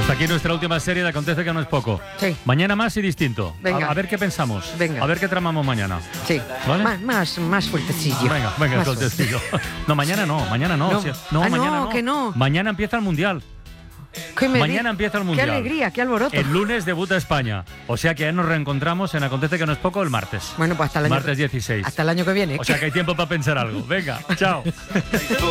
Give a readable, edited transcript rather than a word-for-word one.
Hasta aquí nuestra última serie de Acontece que no es poco. Sí. Mañana más y distinto. Venga. A ver qué pensamos. Venga. A ver qué tramamos mañana. Sí. ¿Vale? Más fuertecillo. Venga, Más sueltecillo. No, mañana no. No. Sí, Ah, mañana no, que no. Mañana empieza el Mundial. Mañana empieza el Mundial. Qué alegría, qué alboroto. El lunes debuta España. O sea que ya nos reencontramos en Acontece que no es poco el martes. Bueno, pues hasta el año Martes 16. Hasta el año que viene. O sea que hay tiempo para pensar algo. Venga, chao.